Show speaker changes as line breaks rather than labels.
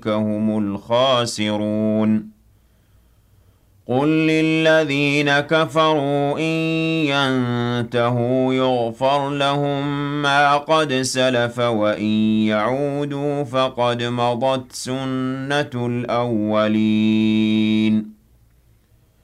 هم الخاسرون قل للذين كفروا إن ينتهوا يغفر لهم ما قد سلف وإن يعودوا فقد مضت سنة الأولين